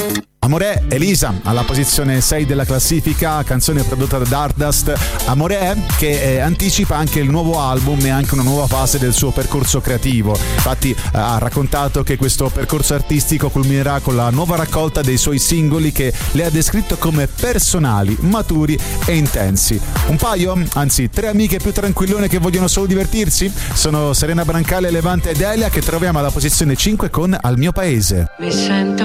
Amore, Elisa alla posizione 6 della classifica, canzone prodotta da Dardust. Amore che anticipa anche il nuovo album e anche una nuova fase del suo percorso creativo. Infatti ha raccontato che questo percorso artistico culminerà con la nuova raccolta dei suoi singoli che le ha descritto come personali, maturi e intensi. Un paio, anzi 3 amiche più tranquillone che vogliono solo divertirsi? Sono Serena Brancale, Levante ed Elia, che troviamo alla posizione 5 con Al mio paese. Mi sento